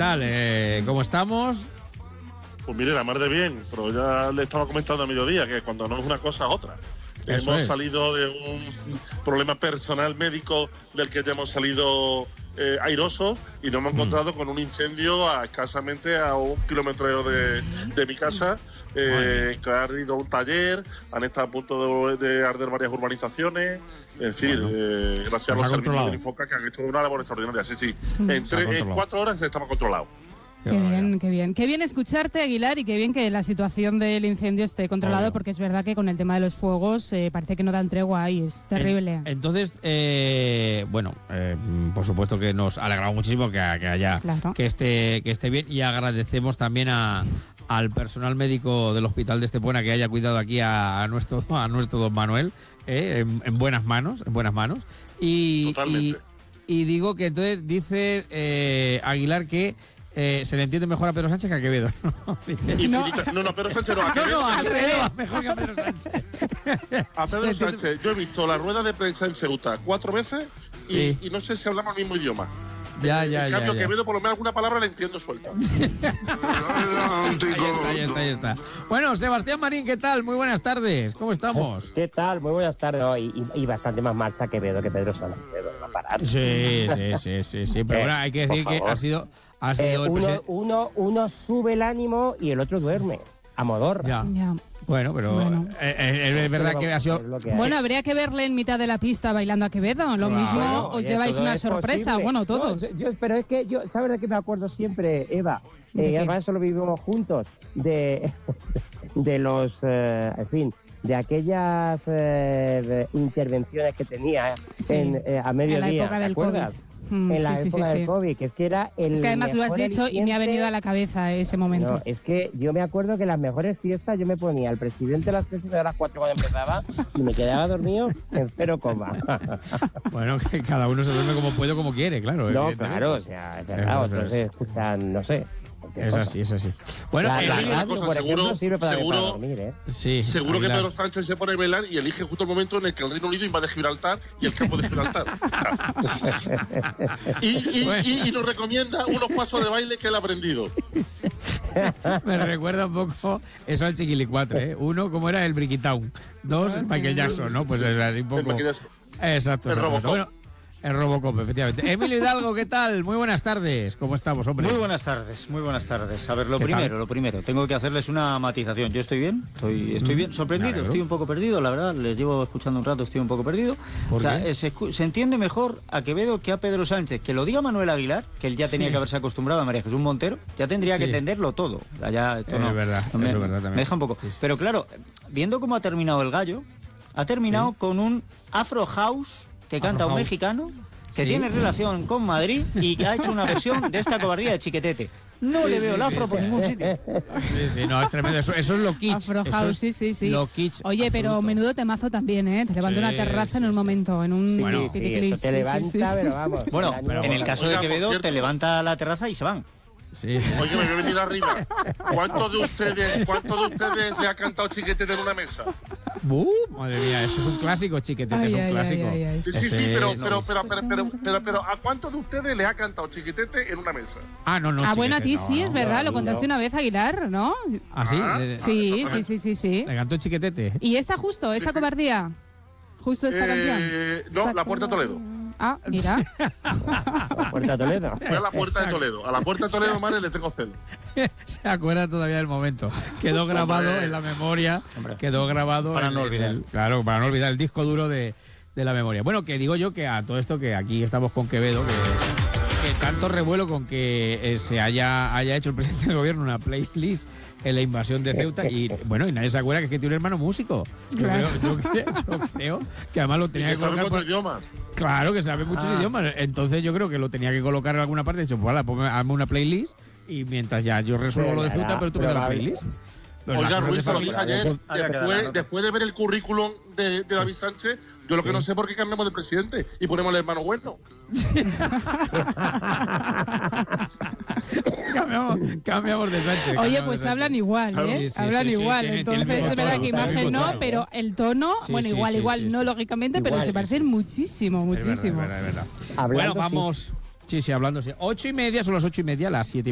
tal? ¿Cómo estamos? Pues mire, la mar de bien, pero ya le estaba comentando a mediodía que cuando no es una cosa es otra. Hemos salido de un problema personal médico del que ya hemos salido airosos y nos hemos encontrado con un incendio escasamente a 1 kilómetro de mi casa. Que ha ardido un taller, han estado a punto de arder varias urbanizaciones. Es decir, gracias a los servicios del Infoca que han hecho una labor extraordinaria. Sí. En 4 horas estamos controlados. Qué bien, qué bien. Qué bien escucharte, Aguilar, y qué bien que la situación del incendio esté controlado, porque es verdad que con el tema de los fuegos parece que no dan tregua ahí, es terrible. Entonces, por supuesto que nos alegramos muchísimo que haya, claro, que esté bien, y agradecemos también al personal médico del hospital de Estepona que haya cuidado aquí a nuestro don Manuel, en buenas manos. Totalmente. Y digo que entonces dice Aguilar que se le entiende mejor a Pedro Sánchez que a Quevedo. No, Pedro Sánchez no, a Quevedo. No, a Quevedo, mejor que a Pedro Sánchez. A Pedro Sánchez, yo he visto la rueda de prensa en Ceuta 4 veces y no sé si hablamos el mismo idioma. En cambio, Quevedo, por lo menos alguna palabra la entiendo suelta. Ahí está. Bueno, Sebastián Marín, ¿qué tal? Muy buenas tardes. ¿Cómo estamos? ¿Qué tal? Muy buenas tardes. Y bastante más marcha Quevedo que Pedro Sánchez. Va a parar. Sí. Pero bueno, hay que decir que ha sido el presidente. Uno sube el ánimo y el otro duerme. A modorra. Ya. Bueno, pero es verdad que ha sido... Bueno, habría que verle en mitad de la pista bailando a Quevedo. Lo mismo os lleváis una sorpresa. Posible. Bueno, todos. Pero es que yo, ¿sabes de qué me acuerdo siempre, Eva? Además, eso lo vivimos juntos. De los, en fin, de aquellas intervenciones que tenía a mediodía. En la época del COVID. En la época del COVID, que es que era el... Es que además lo has dicho y me ha venido a la cabeza ese momento. No, es que yo me acuerdo que las mejores siestas yo me ponía al presidente a las 3 de las 4 cuando empezaba y me quedaba dormido en 0, Bueno, que cada uno se duerme como puede o como quiere, claro. No, claro, o sea, es verdad, otros escuchan, no sé. Es así. Bueno, la radio, por ejemplo, sirve para dormir, ¿eh? Sí, seguro que Pedro Sánchez se pone a velar y elige justo el momento en el que el Reino Unido invade Gibraltar y el campo de Gibraltar. y nos recomienda unos pasos de baile que él ha aprendido. Me recuerda un poco eso al Chiquilicuatre, ¿eh? 1, como era el Brickitown. 2, el Michael Jackson, ¿no? Pues es así un poco... Exacto. El Robocop. Bueno, el Robocop, efectivamente. Emilio Hidalgo, ¿qué tal? Muy buenas tardes. ¿Cómo estamos, hombre? Muy buenas tardes. A ver, lo primero, tengo que hacerles una matización. Yo estoy bien, estoy bien, sorprendido, estoy un poco perdido, la verdad, les llevo escuchando un rato, estoy un poco perdido. O sea, se entiende mejor a Quevedo que a Pedro Sánchez. Que lo diga Manuel Aguilar, que él ya tenía que haberse acostumbrado a María Jesús Montero, ya tendría que entenderlo todo. Ya, esto es verdad también. Me deja un poco. Sí. Pero claro, viendo cómo ha terminado el gallo, ha terminado con un Afro House que canta un mexicano que tiene relación con Madrid y que ha hecho una versión de esta cobardía de Chiquetete. No le veo el afro por ningún sitio. Sí, no, es tremendo. Eso es lo kitsch. Afro House, sí. Lo kitsch. Oye, absoluto. Pero menudo temazo también, ¿eh? Te levanta una terraza en un momento, en un... eso te levanta, pero vamos. Bueno, en el caso de Quevedo, te levanta la terraza y se van. Sí. Oye, me voy a venir arriba. ¿Cuántos de ustedes le ha cantado Chiquetete en una mesa? Madre mía, eso es un clásico, Chiquetete, es un clásico. Sí, pero ¿a cuántos de ustedes le ha cantado Chiquetete en una mesa? No. Bueno, a ti sí, es verdad, lo contaste una vez, Aguilar, ¿no? ¿Ah, sí? Sí. Le cantó Chiquetete. ¿Y esta justo, esa cobardía? ¿Justo esta canción? No, La Puerta de Toledo. Mira. La Puerta de Toledo. Fue a La Puerta de Toledo. A La Puerta de Toledo, madre, le tengo pelo. Se acuerda todavía del momento. Quedó grabado en la memoria. Quedó grabado para no olvidar. Para no olvidar el disco duro de la memoria. Bueno, que digo yo que a todo esto que aquí estamos con Quevedo, que tanto revuelo con que se haya hecho el presidente del gobierno una playlist en la invasión de Ceuta y nadie se acuerda que tiene un hermano músico. Claro. Yo creo que además lo tenía que colocar por idiomas. Claro, que sabe muchos idiomas. Entonces yo creo que lo tenía que colocar en alguna parte. De hecho, pues hazme una playlist y mientras ya yo resuelvo lo de Ceuta, pero tú me das la playlist. Oiga, Ruiz, lo dije ayer, después de ver el currículum de David Sánchez, yo lo que no sé por qué cambiamos de presidente y ponemos al hermano bueno. Cambiamos de Sánchez. Oye, pues hablan igual, ¿eh? Hablan igual. Entonces es verdad que imagen no, pero el tono, igual no lógicamente, pero se parecen muchísimo. Es verdad. Bueno, vamos. Sí, hablando. 8:30, son las 8:30, las 7:30.